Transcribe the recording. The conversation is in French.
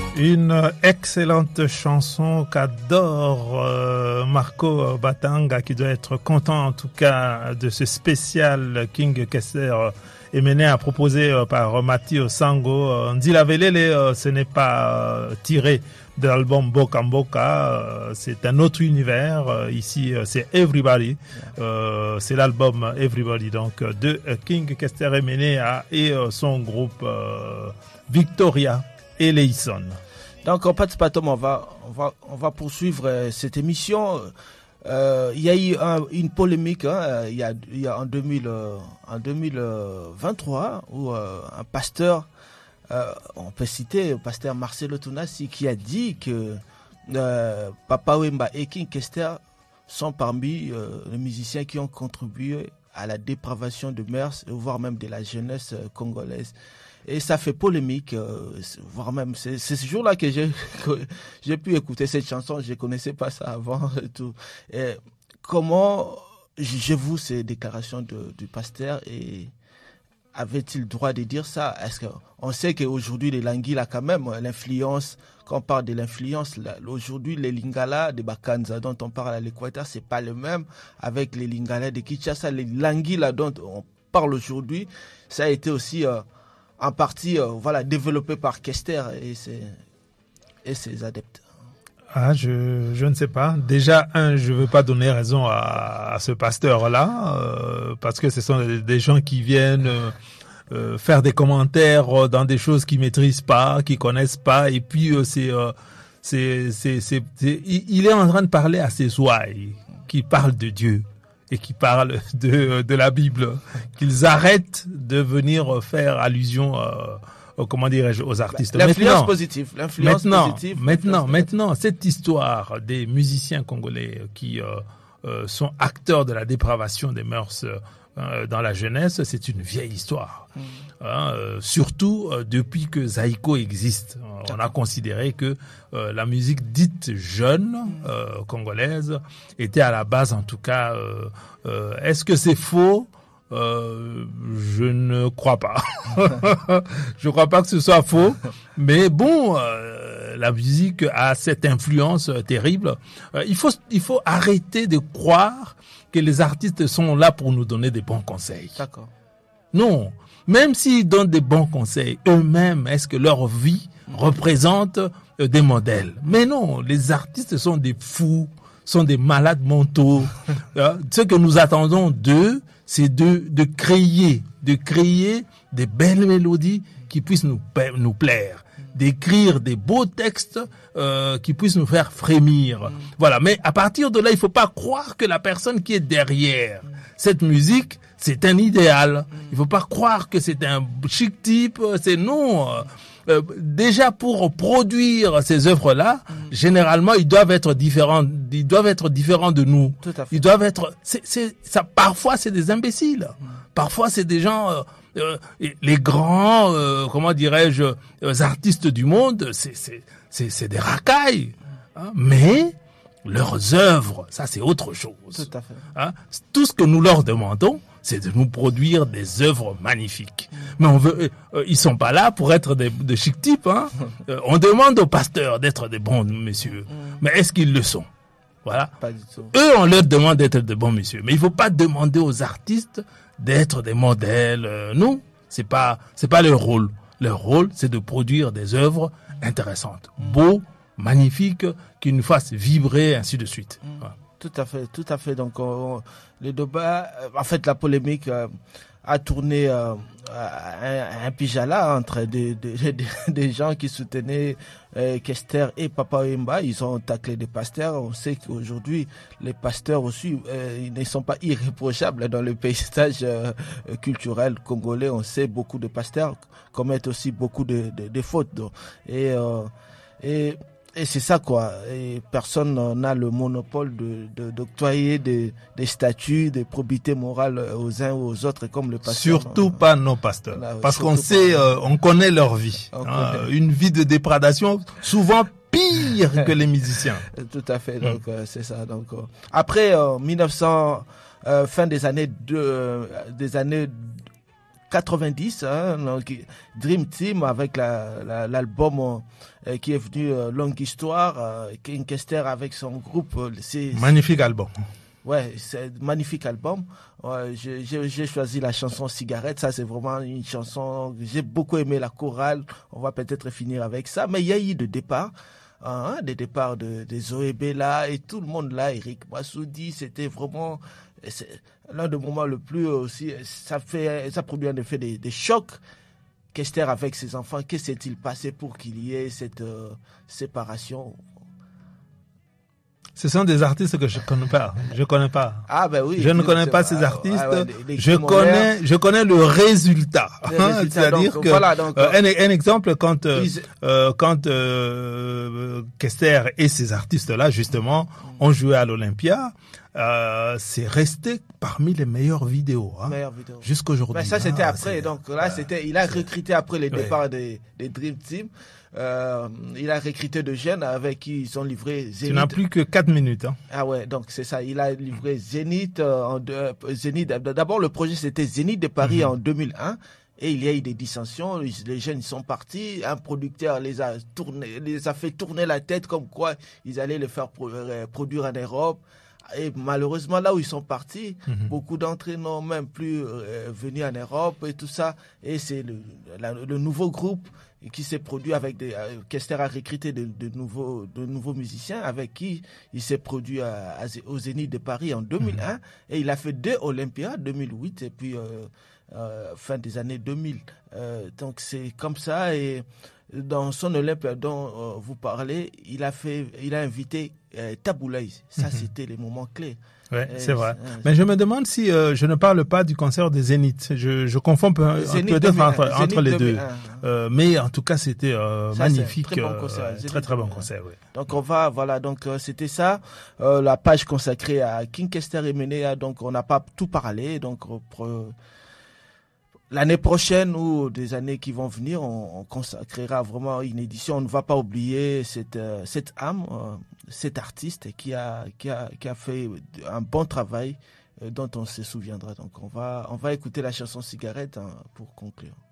Une excellente chanson qu'adore Marco Batanga, qui doit être content en tout cas de ce spécial King Kester Emene a proposé par Mathieu Sango. Ndila Velele, ce n'est pas tiré de l'album Boka Mboka, c'est un autre univers. Ici, c'est Everybody, c'est l'album Everybody donc de King Kester Emene et son groupe Victoria et Leison. Donc, en fait, Patom, on va poursuivre cette émission. Il y a eu une polémique il y a en 2023 où un pasteur, on peut citer le pasteur Marcelo Tunasi, qui a dit que Papa Wemba et King Kester sont parmi les musiciens qui ont contribué à la dépravation de mœurs, voire même de la jeunesse congolaise. Et ça fait polémique, voire même c'est ce jour-là que j'ai pu écouter cette chanson. Je connaissais pas ça avant et tout. Et comment jugez-vous ces déclarations du pasteur, et avait-il le droit de dire ça? Est-ce qu'on sait qu'aujourd'hui les Lingala, quand même l'influence, quand on parle de l'influence, aujourd'hui les Lingala de Bakanza dont on parle à l'Équateur, c'est pas le même avec les Lingala de Kinshasa. Les Lingala dont on parle aujourd'hui, ça a été aussi en partie développé par Kester et ses adeptes. Ah, je ne sais pas. Déjà, je veux pas donner raison à ce pasteur-là, parce que ce sont des gens qui viennent faire des commentaires dans des choses qu'ils maîtrisent pas, qu'ils connaissent pas, et puis il est en train de parler à ses ouailles qui parlent de Dieu et qui parlent de la Bible, qu'ils arrêtent de venir faire allusion comment dirais-je, aux artistes. L'influence positive. Maintenant, cette histoire des musiciens congolais qui sont acteurs de la dépravation des mœurs dans la jeunesse, c'est une vieille histoire. Surtout depuis que Zaïko existe. On a considéré que la musique dite jeune congolaise était à la base, en tout cas. Est-ce que c'est faux? Je ne crois pas. Je crois pas que ce soit faux. Mais bon, la musique a cette influence terrible. Il faut arrêter de croire que les artistes sont là pour nous donner des bons conseils. D'accord. Non. Même s'ils donnent des bons conseils, eux-mêmes, est-ce que leur vie représente des modèles? Mais non, les artistes sont des fous, sont des malades mentaux. Ce que nous attendons d'eux, c'est de créer des belles mélodies qui puissent nous plaire, d'écrire des beaux textes qui puissent nous faire frémir. Voilà. Mais à partir de là, il faut pas croire que la personne qui est derrière cette musique, c'est un idéal. Il faut pas croire que c'est un chic type. C'est non. Déjà pour produire ces œuvres-là, généralement ils doivent être différents. Ils doivent être différents de nous. Tout à fait. Ils doivent être. Ça. Parfois c'est des imbéciles. Parfois c'est des gens. Les grands, comment dirais-je, artistes du monde, c'est des racailles. Mais leurs œuvres, ça c'est autre chose. Tout à fait. Tout ce que nous leur demandons, c'est de nous produire des œuvres magnifiques. Mais ils sont pas là pour être de chic types. On demande aux pasteurs d'être des bons messieurs. Mais est-ce qu'ils le sont? Voilà. Pas du tout. Eux, on leur demande d'être de bons messieurs. Mais il faut pas demander aux artistes d'être des modèles. Non, c'est pas leur rôle. Leur rôle, c'est de produire des œuvres intéressantes, beaux, magnifiques, qui nous fassent vibrer, ainsi de suite. Voilà. Tout à fait. Donc, le débat, en fait, la polémique a tourné à un pyjala entre des gens qui soutenaient Kester et Papa Wemba. Ils ont taclé des pasteurs. On sait qu'aujourd'hui, les pasteurs aussi, ils ne sont pas irréprochables dans le paysage culturel congolais. On sait beaucoup de pasteurs commettent aussi beaucoup de fautes. Donc. Et c'est ça quoi. Et personne n'a le monopole d'octroyer des statuts de probité morale aux uns ou aux autres comme le pasteur. Surtout pas nos pasteurs, parce qu'on sait, on connaît leur vie. Une vie de déprédation, souvent pire que les musiciens. Tout à fait. Donc c'est ça. Donc après 1900, fin des années 90, hein, donc Dream Team avec l'album qui est venu Longue Histoire, King Kester avec son groupe. Magnifique album. Ouais, c'est un magnifique album. Ouais, j'ai choisi la chanson Cigarette. Ça, c'est vraiment une chanson que j'ai beaucoup aimé, la chorale. On va peut-être finir avec ça. Mais il y a eu des départs de Zoé Bella et tout le monde là, Eric Massoudi. C'était vraiment l'un des moments le plus aussi. Ça produit en effet des chocs. Kester avec ses enfants, que s'est-il passé pour qu'il y ait cette séparation? Ce sont des artistes que je connais pas. Ah ben oui. Je ne connais pas ces artistes. Je connais le résultat. C'est-à-dire donc, que voilà, donc, un exemple quand Kester et ces artistes-là justement ont joué à l'Olympia. C'est resté parmi les meilleures vidéos, jusqu'à aujourd'hui. Ben ça c'était après, donc là il a recruté après les départs des Dream Team. Il a recruté de jeunes avec qui ils ont livré Zénith. Tu n'as plus que 4 minutes. Hein. Ah ouais, donc c'est ça. Il a livré Zénith. Zénith. D'abord le projet c'était Zénith de Paris en 2001. Et il y a eu des dissensions, les jeunes sont partis, un producteur les a fait tourner la tête comme quoi ils allaient le faire produire en Europe. Et malheureusement, là où ils sont partis, beaucoup d'entre eux n'ont même plus venu en Europe et tout ça. Et c'est le nouveau groupe qui s'est produit avec Kester a recruté de nouveaux musiciens avec qui il s'est produit au Zénith de Paris en 2001. Et il a fait 2 Olympia, 2008 et puis fin des années 2000. Donc c'est comme ça. Et dans son Olympia dont vous parlez, il a invité Taboulaï. Ça, c'était les moments clés. Ouais, c'est vrai. Mais je me demande si je ne parle pas du concert des Zénith. Je confonds peut-être entre les deux. Mais en tout cas, c'était magnifique. Très bon concert. Oui. Donc donc c'était ça. La page consacrée à King Kester et Menea. Donc on n'a pas tout parlé. Donc l'année prochaine ou des années qui vont venir, on consacrera vraiment une édition. On ne va pas oublier cette âme, cet artiste qui a fait un bon travail dont on se souviendra. Donc on va écouter la chanson Cigarette pour conclure.